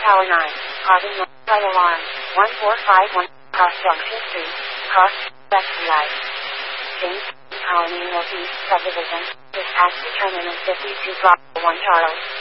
Tower 9, Harbin Right Alarm, 1451, Cross Junction 3, Cross, FBI. James, Colony Northeast Subdivision, Dispatch to Terminal 52 Bravo 1 Charlie.